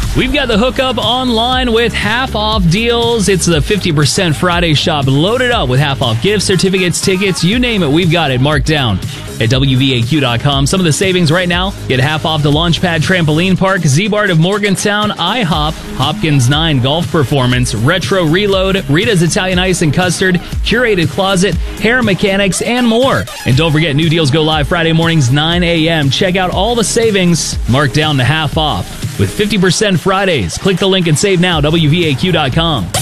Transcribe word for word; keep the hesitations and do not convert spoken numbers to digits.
We've got the hookup online with half-off deals. It's the fifty percent Friday shop loaded up with half-off gift certificates, tickets, you name it, we've got it marked down at W V A Q dot com. Some of the savings right now, get half off the Launchpad Trampoline Park, Z-Bart of Morgantown, IHOP, Hopkins nine Golf Performance, Retro Reload, Rita's Italian Ice and Custard, Curated Closet, Hair Mechanics, and more. And don't forget, new deals go live Friday mornings, nine a.m. Check out all the savings marked down to half off with fifty percent Fridays. Click the link and save now, W V A Q dot com.